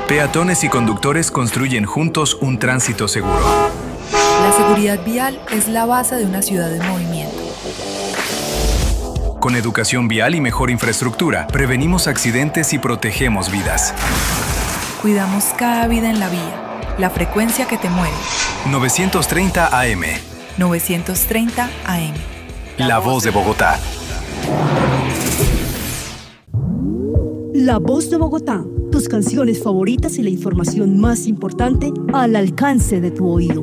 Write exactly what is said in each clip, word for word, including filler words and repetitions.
Peatones y conductores construyen juntos un tránsito seguro. La seguridad vial es la base de una ciudad en movimiento. Con educación vial y mejor infraestructura, prevenimos accidentes y protegemos vidas. Cuidamos cada vida en la vía, la frecuencia que te mueve. novecientos treinta A M. novecientos treinta A M. La voz de Bogotá. La voz de Bogotá. Tus canciones favoritas y la información más importante al alcance de tu oído.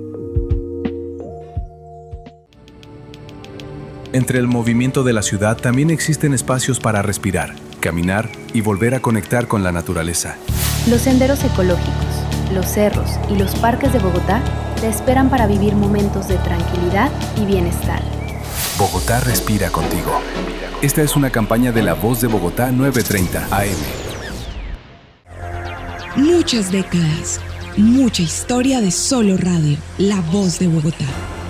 Entre el movimiento de la ciudad también existen espacios para respirar, caminar y volver a conectar con la naturaleza. Los senderos ecológicos, los cerros y los parques de Bogotá te esperan para vivir momentos de tranquilidad y bienestar. Bogotá respira contigo. Esta es una campaña de La Voz de Bogotá novecientos treinta A M. Muchas décadas, mucha historia de solo radio. La Voz de Bogotá.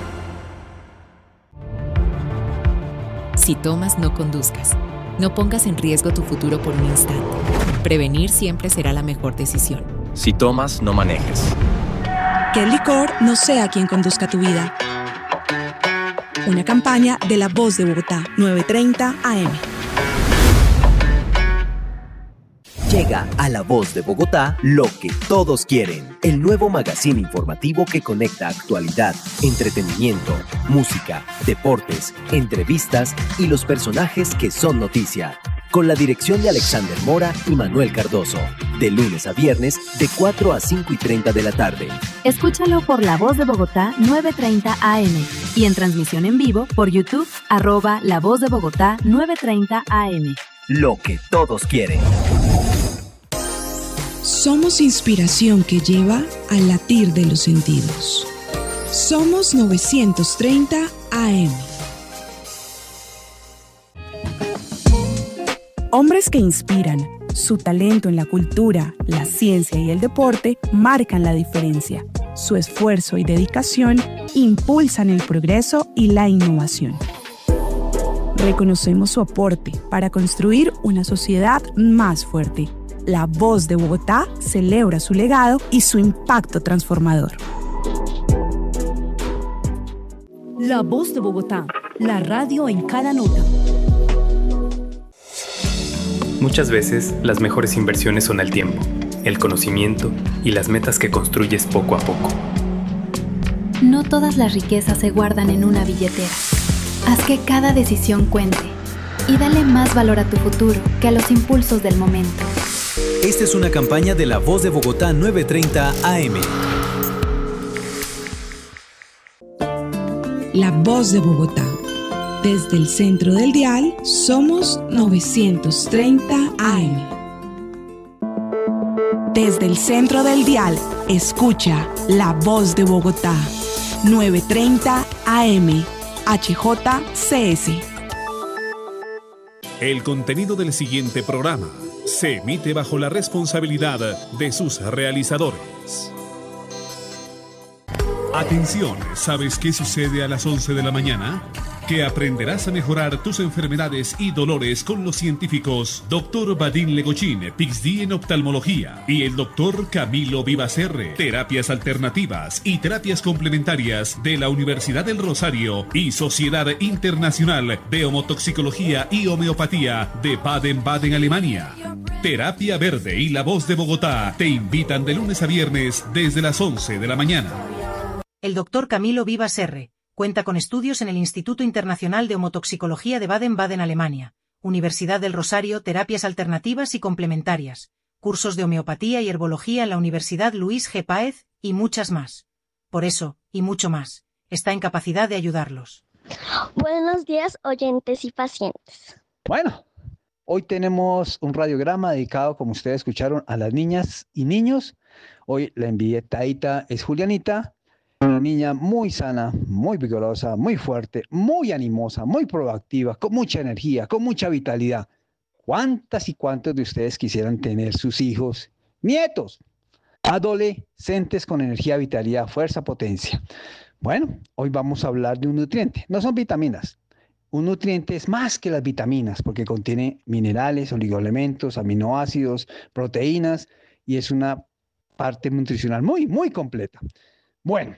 Si tomas, no conduzcas. No pongas en riesgo tu futuro por un instante. Prevenir siempre será la mejor decisión. Si tomas, no manejes. Que el licor no sea quien conduzca tu vida. Una campaña de La Voz de Bogotá, novecientos treinta A M. Llega a La Voz de Bogotá lo que todos quieren, el nuevo magazine informativo que conecta actualidad, entretenimiento, música, deportes, entrevistas y los personajes que son noticia. Con la dirección de Alexander Mora y Manuel Cardoso, de lunes a viernes de cuatro a cinco y treinta de la tarde. Escúchalo por La Voz de Bogotá novecientos treinta A M y en transmisión en vivo por YouTube, arroba La Voz de Bogotá novecientos treinta A M. Lo que todos quieren. Somos inspiración que lleva al latir de los sentidos. Somos novecientos treinta A M. Hombres que inspiran. Su talento en la cultura, la ciencia y el deporte marcan la diferencia. Su esfuerzo y dedicación impulsan el progreso y la innovación. Reconocemos su aporte para construir una sociedad más fuerte. La Voz de Bogotá celebra su legado y su impacto transformador. La Voz de Bogotá, la radio en cada nota. Muchas veces, las mejores inversiones son el tiempo, el conocimiento y las metas que construyes poco a poco. No todas las riquezas se guardan en una billetera. Haz que cada decisión cuente y dale más valor a tu futuro que a los impulsos del momento. Esta es una campaña de La Voz de Bogotá novecientos treinta A M. La Voz de Bogotá. Desde el centro del dial, somos novecientos treinta A M. Desde el centro del dial, escucha La Voz de Bogotá, novecientos treinta A M, H J C S. El contenido del siguiente programa se emite bajo la responsabilidad de sus realizadores. Atención, ¿sabes qué sucede a las once de la mañana? Que aprenderás a mejorar tus enfermedades y dolores con los científicos doctor Vadim Legochín, P H D en oftalmología, y el doctor Camilo Vivacerre, terapias alternativas y terapias complementarias de la Universidad del Rosario y Sociedad Internacional de Homotoxicología y Homeopatía de Baden-Baden, Alemania. Terapia Verde y La Voz de Bogotá te invitan de lunes a viernes desde las once de la mañana. El doctor Camilo Vivacerre cuenta con estudios en el Instituto Internacional de Homotoxicología de Baden-Baden, Alemania, Universidad del Rosario, terapias alternativas y complementarias, cursos de homeopatía y herbología en la Universidad Luis G. Páez, y muchas más. Por eso, y mucho más, está en capacidad de ayudarlos. Buenos días, oyentes y pacientes. Bueno, hoy tenemos un radiograma dedicado, como ustedes escucharon, a las niñas y niños. Hoy la invitadita es Julianita. Una niña muy sana, muy vigorosa, muy fuerte, muy animosa, muy proactiva, con mucha energía, con mucha vitalidad. ¿Cuántas y cuántos de ustedes quisieran tener sus hijos, nietos, adolescentes con energía, vitalidad, fuerza, potencia? Bueno, hoy vamos a hablar de un nutriente. No son vitaminas. Un nutriente es más que las vitaminas porque contiene minerales, oligoelementos, aminoácidos, proteínas y es una parte nutricional muy, muy completa. Bueno,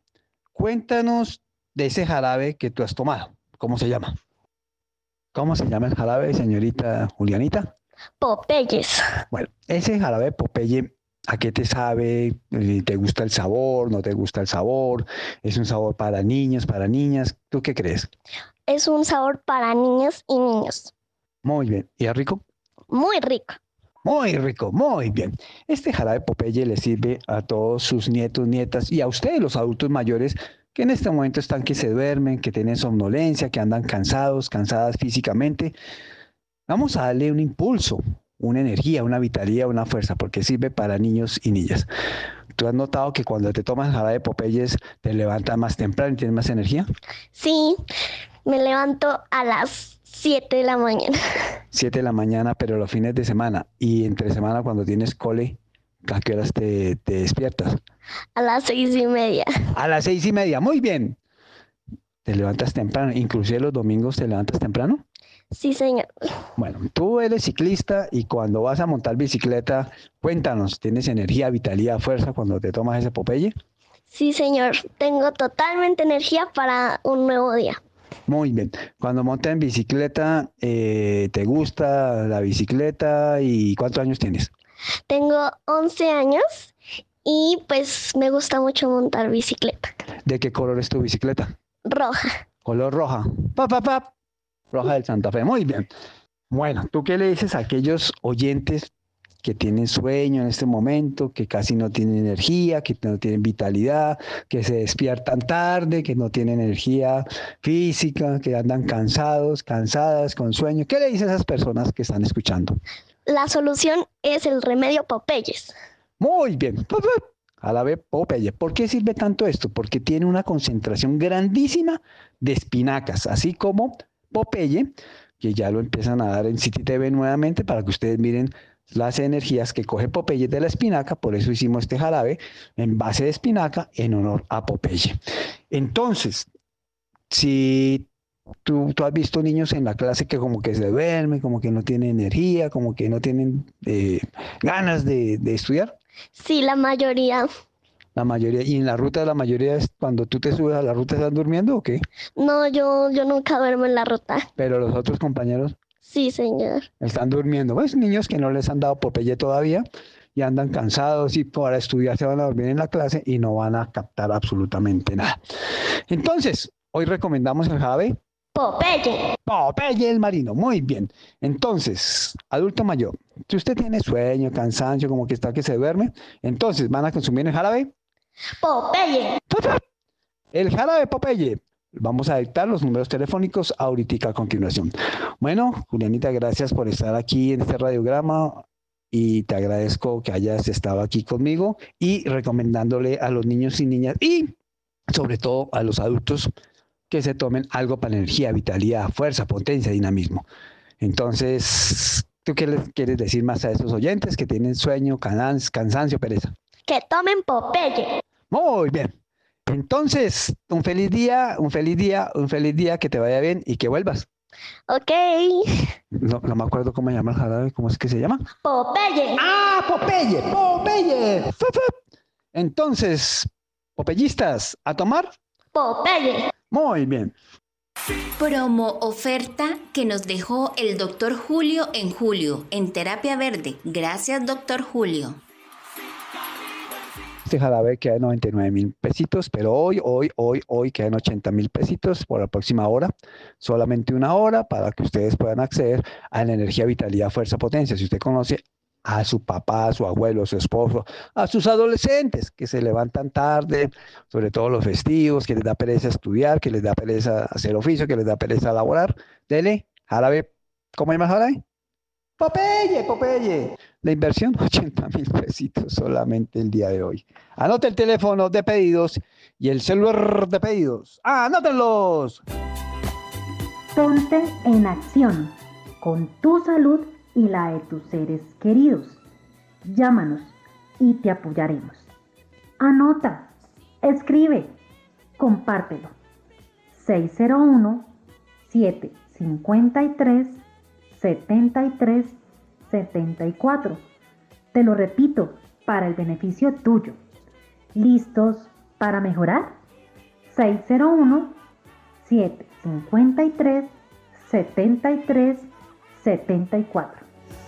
cuéntanos de ese jarabe que tú has tomado. ¿Cómo se llama? ¿Cómo se llama el jarabe, señorita Julianita? Popeyes. Bueno, ese jarabe Popeye, ¿a qué te sabe? ¿Te gusta el sabor? ¿No te gusta el sabor? ¿Es un sabor para niños, para niñas? ¿Tú qué crees? Es un sabor para niños y niños. Muy bien. ¿Y es rico? Muy rico. Muy rico, muy bien. Este jarabe Popeye le sirve a todos sus nietos, nietas y a ustedes, los adultos mayores, que en este momento están que se duermen, que tienen somnolencia, que andan cansados, cansadas físicamente. Vamos a darle un impulso, una energía, una vitalidad, una fuerza, porque sirve para niños y niñas. ¿Tú has notado que cuando te tomas jarabe Popeyes te levantas más temprano y tienes más energía? Sí, me levanto a las siete de la mañana. siete de la mañana, pero los fines de semana. Y entre semana cuando tienes cole, ¿a qué horas te, te despiertas? A las seis y media. A las seis y media, muy bien. Te levantas temprano, inclusive los domingos te levantas temprano. Sí, señor. Bueno, tú eres ciclista y cuando vas a montar bicicleta, cuéntanos, ¿tienes energía, vitalidad, fuerza cuando te tomas ese Popeye? Sí, señor. Tengo totalmente energía para un nuevo día. Muy bien. Cuando montas en bicicleta, eh, ¿te gusta la bicicleta y cuántos años tienes? Tengo once años y pues me gusta mucho montar bicicleta. ¿De qué color es tu bicicleta? Roja. Color roja. Pa, pa, pa. Roja del Santa Fe. Muy bien. Bueno, ¿tú qué le dices a aquellos oyentes que tienen sueño en este momento, que casi no tienen energía, que no tienen vitalidad, que se despiertan tarde, que no tienen energía física, que andan cansados, cansadas, con sueño? ¿Qué le dices a esas personas que están escuchando? La solución es el remedio Popeyes. Muy bien. Jarabe Popeye. ¿Por qué sirve tanto esto? Porque tiene una concentración grandísima de espinacas, así como Popeye, que ya lo empiezan a dar en City T V nuevamente para que ustedes miren las energías que coge Popeye de la espinaca. Por eso hicimos este jarabe en base de espinaca en honor a Popeye. Entonces, si tú, tú has visto niños en la clase que como que se duermen, como que no tienen energía, como que no tienen eh, ganas de, de estudiar. Sí, la mayoría. La mayoría, y en la ruta la mayoría es cuando tú te subes a la ruta, ¿están durmiendo o qué? No, yo, yo nunca duermo en la ruta. Pero los otros compañeros Sí, señor. están durmiendo. Pues niños que no les han dado Popeye todavía y andan cansados y para estudiar se van a dormir en la clase y no van a captar absolutamente nada. Entonces, hoy recomendamos el jarabe Popeye. Popeye el marino. Muy bien. Entonces, adulto mayor, si usted tiene sueño, cansancio, como que está que se duerme, entonces van a consumir el jarabe Popeye. El jarabe Popeye. Vamos a dictar los números telefónicos ahorita a continuación. Bueno, Julianita, gracias por estar aquí en este radiograma y te agradezco que hayas estado aquí conmigo y recomendándole a los niños y niñas y sobre todo a los adultos que se tomen algo para energía, vitalidad, fuerza, potencia, dinamismo. Entonces, ¿tú qué les quieres decir más a esos oyentes que tienen sueño, canans, cansancio, pereza? Que tomen Popeye. Muy bien. Entonces, un feliz día, un feliz día, un feliz día, que te vaya bien y que vuelvas. Ok. No, no me acuerdo cómo se llama el jarabe, ¿cómo es que se llama? Popeye. ¡Ah, Popeye! ¡Popeye! Entonces, popeyistas, ¿a tomar? Popeye. Muy bien. Promo oferta que nos dejó el doctor Julio en julio en Terapia Verde. Gracias, doctor Julio. Este jarabe queda en noventa y nueve mil pesitos, pero hoy, hoy, hoy, hoy queda en ochenta mil pesitos por la próxima hora. Solamente una hora para que ustedes puedan acceder a la energía, vitalidad, fuerza, potencia. Si usted conoce a su papá, a su abuelo, a su esposo, a sus adolescentes que se levantan tarde, sobre todo los festivos, que les da pereza estudiar, que les da pereza hacer oficio, que les da pereza laborar, dele jarabe. ¿Cómo llama el jarabe? Popeye, Popeye. La inversión, ochenta mil pesitos solamente el día de hoy. Anote el teléfono de pedidos y el celular de pedidos. ¡Anótenlos! Ponte en acción con tu salud y la de tus seres queridos. Llámanos y te apoyaremos. Anota, escribe, compártelo. seis cero uno, siete cinco tres, setenta y tres setenta y cuatro. Te lo repito, para el beneficio tuyo. ¿Listos para mejorar? seis cero uno, siete cinco tres, siete tres siete cuatro.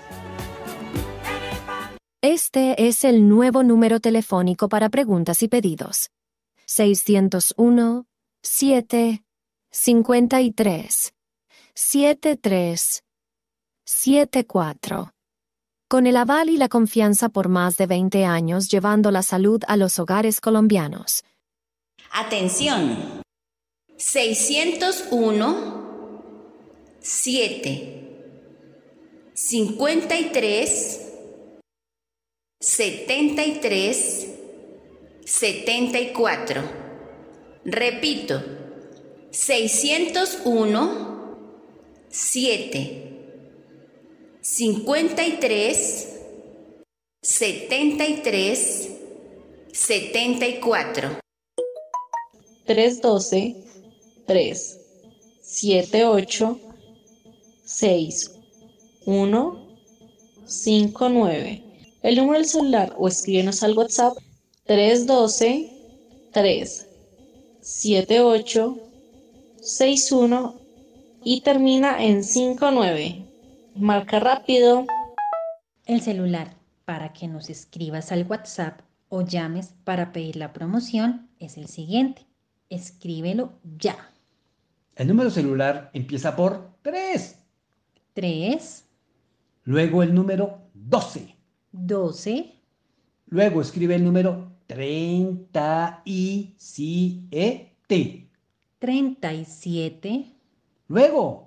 Este es el nuevo número telefónico para preguntas y pedidos. seis cero uno, siete cinco tres, siete tres siete cuatro. Con el aval y la confianza por más de veinte años llevando la salud a los hogares colombianos. Atención. seiscientos uno, siete cincuenta y tres, setenta y tres, setenta y cuatro. Repito, seiscientos uno, siete cincuenta y tres, setenta y tres, setenta y cuatro. tres uno dos, tres siete ocho, seis uno cinco nueve. El número del celular o escríbenos al WhatsApp tres uno dos, tres siete ocho, seis uno y termina en cinco nueve. Marca rápido. El celular para que nos escribas al WhatsApp o llames para pedir la promoción es el siguiente. Escríbelo ya. El número celular empieza por tres. tres. Luego el número doce. doce. Luego escribe el número treinta y siete. treinta y siete. Luego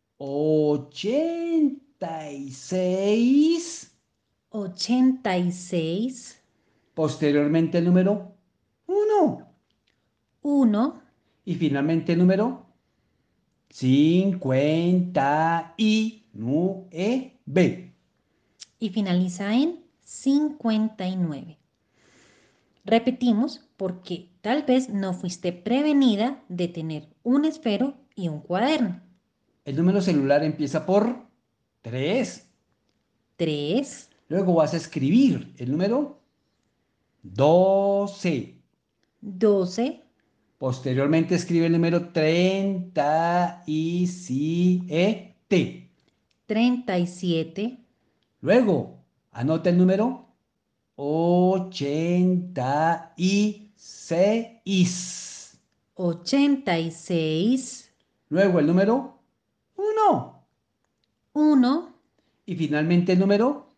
ochenta y seis. ochenta y seis. Posteriormente el número uno. uno. Y finalmente el número cincuenta y nueve. Y finaliza en cincuenta y nueve. Repetimos porque tal vez no fuiste prevenida de tener un esfero y un cuaderno. El número celular empieza por tres. tres. Luego vas a escribir el número doce. doce. Posteriormente escribe el número treinta y siete. treinta y siete. Luego anota el número ochenta y seis. ochenta y seis. Luego el número uno. uno. Y finalmente el número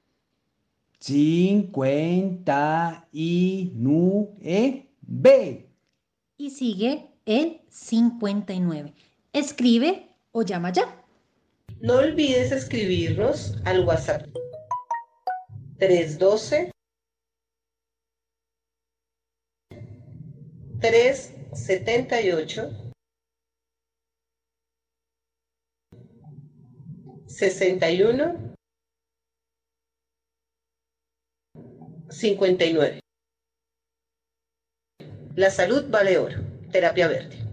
cincuenta y nueve. Y sigue el cincuenta y nueve. Escribe o llama ya. No olvides escribirnos al WhatsApp tres uno dos, tres siete ocho, sesenta y uno, cincuenta y nueve. La salud vale oro. Terapia Verde.